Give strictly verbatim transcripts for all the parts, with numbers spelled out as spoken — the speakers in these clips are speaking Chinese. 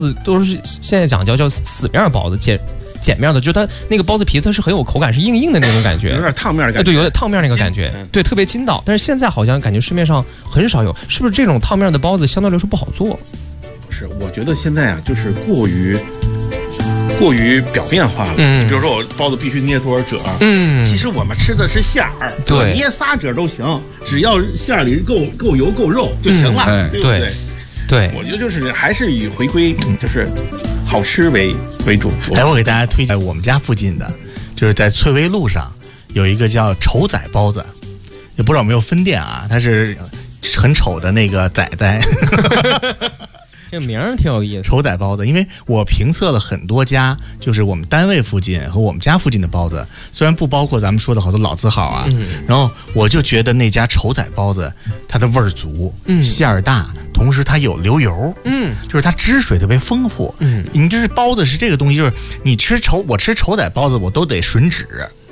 都是现在讲究叫死面包子，碱碱面的，就它那个包子皮它是很有口感，是硬硬的那种感觉， 有点烫面的感觉， 对，有点烫面那个感觉，对，特别筋道。但是现在好像感觉市面上很少有，是不是这种烫面的包子相对来说不好做？ 不是，我觉得现在啊，就是过于过于表面化了。嗯，比如说我包子必须捏多少褶，嗯，其实我们吃的是馅儿， 对， 捏仨褶都行，只要馅儿里够够油够肉就行了， 嗯、 对不对？ 对， 我觉得就是还是以回归就是好吃为为主。 哎，我给大家推荐我们家附近的，就是在翠微路上有一个叫丑仔包子，也不知道有没有分店啊，它是很丑的那个仔仔。 这名儿挺有意思， 丑仔包子，因为我评测了很多家，就是我们单位附近和我们家附近的包子，虽然不包括咱们说的好多老字号啊，嗯、然后我就觉得那家丑仔包子它的味儿足，嗯，馅儿大，同时它有流油，嗯，就是它汁水特别丰富，嗯，你就是包子是这个东西，就是你吃丑，我吃丑仔包子我都得吮指。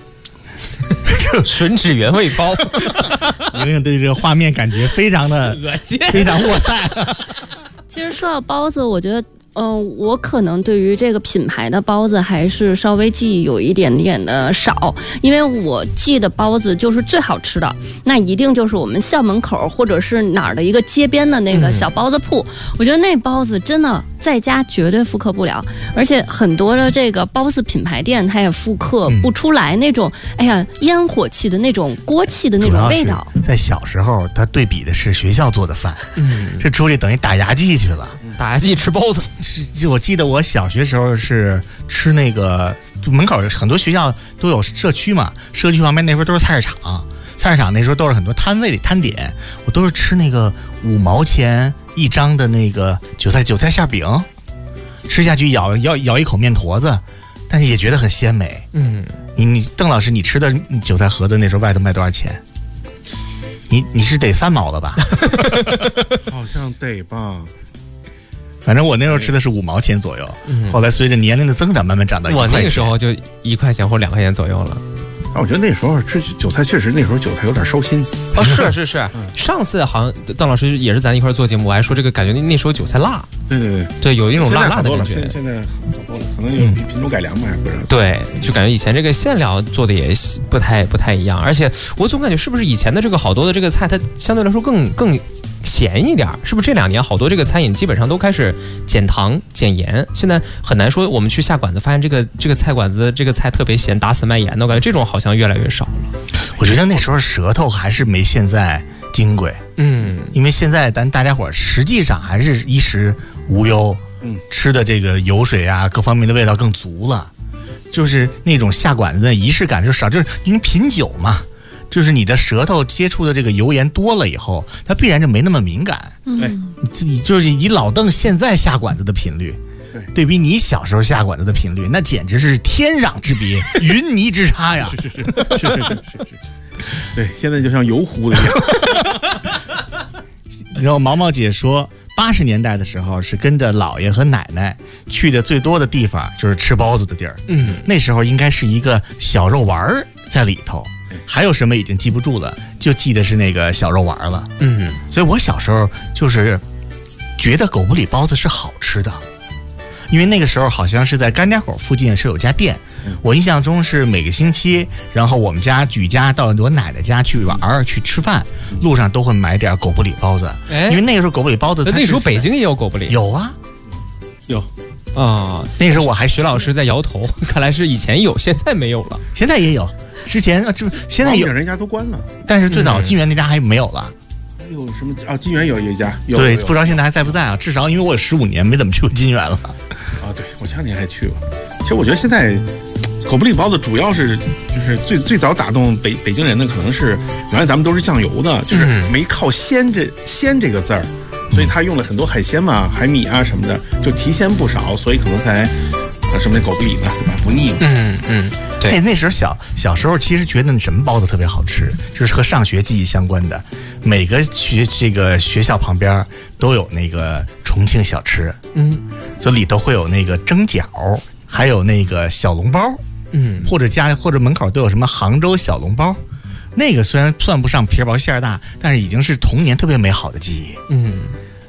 吮指原味包， 有点对这个画面感觉非常的恶心， 非常哇塞。 其实说到包子，我觉得，嗯、呃，我可能对于这个品牌的包子还是稍微记忆有一点点的少，因为我记得包子就是最好吃的，那一定就是我们校门口或者是哪儿的一个街边的那个小包子铺，嗯、我觉得那包子真的在家绝对复刻不了，而且很多的这个包子品牌店它也复刻不出来那种，嗯、哎呀烟火气的那种锅气的那种味道。 在小时候，它对比的是学校做的饭，嗯，这出去等于打牙祭去了， 打牙祭吃包子。 是，我记得我小学时候是吃那个门口很多学校都有社区嘛，社区旁边那时候都是菜市场，菜市场那时候都是很多摊位里摊点，我都是吃那个五毛钱一张的那个韭菜韭菜馅饼，吃下去咬咬咬一口面坨子，但是也觉得很鲜美。嗯，你你邓老师，你吃的韭菜盒子那时候外头卖多少钱？你你是得三毛了吧？ 好像得吧。 反正我那时候吃的是五毛钱左右，嗯、后来随着年龄的增长，慢慢涨到一块钱。 我那个时候就一块钱或两块钱左右了。 啊，我觉得那时候吃韭菜确实那时候韭菜有点烧心。 哦，是是是，嗯、上次好像邓老师也是咱一块做节目，我还说这个感觉那那时候韭菜辣。 对对对， 对，有一种辣辣的感觉。 现在现在好多了，可能有品种改良吧，不是？ 对，就感觉以前这个馅料做的也不太不太一样，而且我总感觉是不是以前的这个好多的这个菜，它相对来说更更咸一点，是不是这两年好多这个餐饮基本上都开始减糖减盐？现在很难说我们去下馆子发现这个这个菜馆子这个菜特别咸，打死卖盐的，我感觉这种好像越来越少了。 我觉得那时候舌头还是没现在金贵，嗯，因为现在咱大家伙实际上还是衣食无忧，嗯，吃的这个油水啊各方面的味道更足了，就是那种下馆子的仪式感就少，就是因为品酒嘛。就是你的舌头接触的这个油盐多了以后，它必然就没那么敏感。 对， 你就是以老邓现在下馆子的频率，对，对比你小时候下馆子的频率，那简直是天壤之别，云泥之差呀！ 是是是是是是是是，对，现在就像油糊了一样。 然后毛毛姐说，八十年代的时候是跟着姥爷和奶奶去的最多的地方，就是吃包子的地儿。嗯，那时候应该是一个小肉丸在里头。还有什么已经记不住了，就记得是那个小肉丸了。嗯，所以我小时候就是觉得狗不理包子是好吃的，因为那个时候好像是在甘家口附近是有家店，我印象中是每个星期，然后我们家举家到我奶奶家去玩去吃饭，路上都会买点狗不理包子，因为那个时候狗不理包子， 那时候北京也有狗不理， 有啊， 有。 啊、哦， 那个时候我还徐老师在摇头，看来是以前有，现在没有了。 现在也有，之前啊，这现在有， 人家都关了。 但是最早金源那家还没有了。 还有什么啊？金源有一家，有对，不知道现在还在不在啊？至少因为我有十五年没怎么去过金源了。 啊，对，我前两年还去过。其实我觉得现在狗不理包子主要是就是最最早打动北北京人的，可能是原来咱们都是酱油的，就是没靠鲜这鲜这个字儿。所以他用了很多海鲜嘛，海米啊什么的，就提鲜不少，所以可能才啊什么狗不理嘛，对吧？不腻嘛。 嗯嗯，对。 那那时候小小时候其实觉得什么包子特别好吃，就是和上学记忆相关的。每个学这个学校旁边都有那个重庆小吃，嗯，所以里头会有那个蒸饺，还有那个小笼包，嗯，或者家或者门口都有什么杭州小笼包。那个虽然算不上皮薄馅大，但是已经是童年特别美好的记忆。嗯，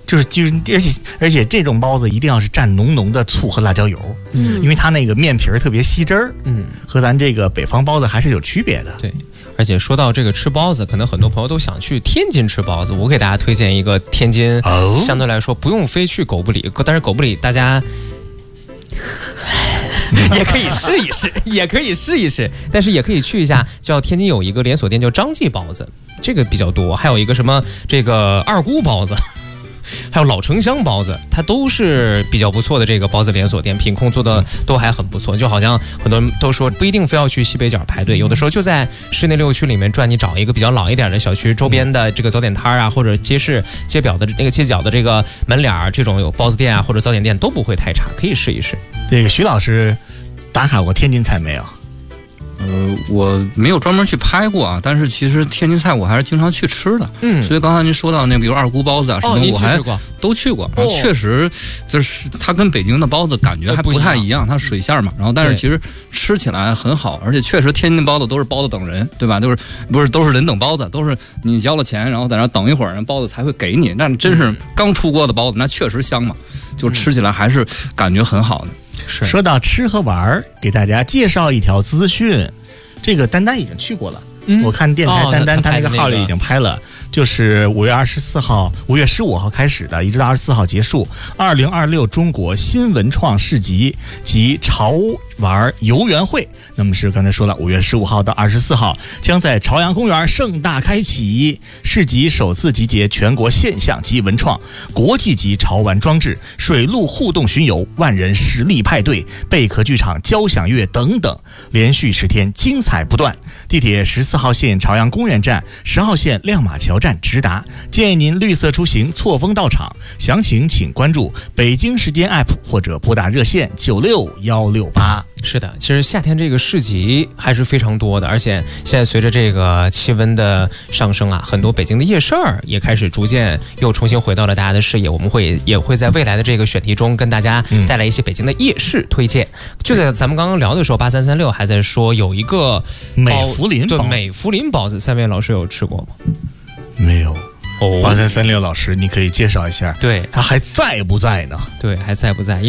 就是就是而且而且这种包子一定要是蘸浓浓的醋和辣椒油，嗯，因为它那个面皮儿特别吸汁儿，嗯，和咱这个北方包子还是有区别的。 对，而且说到这个吃包子，可能很多朋友都想去天津吃包子，我给大家推荐一个天津，哦、相对来说不用非去狗不理，但是狗不理大家。也可以试一试，也可以试一试，但是也可以去一下，叫天津有一个连锁店叫张记包子，这个比较多，还有一个什么这个二姑包子，还有老城乡包子，它都是比较不错的这个包子连锁店，品控做的都还很不错。就好像很多人都说不一定非要去西北角排队，有的时候就在市内六区里面转，你找一个比较老一点的小区周边的这个早点摊啊，或者街市街表的那个街角的这个门脸这种有包子店啊或者早点店都不会太差，可以试一试。 这个徐老师打卡过天津菜没有？ 呃，我没有专门去拍过啊，但是其实天津菜我还是经常去吃的。嗯，所以刚才您说到那，比如二姑包子啊什么，哦、我还都去过。哦、确实，就是它跟北京的包子感觉还不太一样，它水馅嘛。然后，但是其实吃起来很好，而且确实天津包子都是包子等人，对吧？就是不是都是人等包子，都是你交了钱，然后在那等一会儿，那包子才会给你。那真是刚出锅的包子，那确实香嘛，就吃起来还是感觉很好的。 是说到吃和玩儿，给大家介绍一条资讯，这个丹丹已经去过了。嗯、我看电台丹丹他那个号里已经拍了，就是五月二十四号、五月十五号开始的，一直到二十四号结束。二零二六中国新文创市集及潮玩游园会，那么是刚才说了，五月十五号到二十四号将在朝阳公园盛大开启。市集首次集结全国现象级文创、国际级潮玩装置、水陆互动巡游、万人实力派对、贝壳剧场交响乐等等，连续十天精彩不断。地铁十四号线朝阳公园站、十号线亮马桥站直达，建议您绿色出行，错峰到场。详情请关注北京时间 A P P 或者拨打热线九六一六八。 是的，其实夏天这个市集还是非常多的，而且现在随着这个气温的上升啊，很多北京的夜市儿也开始逐渐又重新回到了大家的视野。我们会也会在未来的这个选题中跟大家带来一些北京的夜市推荐。嗯、就在咱们刚刚聊的时候，八三三六还在说有一个美福林包， 对美福林包子，三位老师有吃过吗？ 没有。八三三六老师，你可以介绍一下， 对， 他还在不在呢？ 对，还在不在？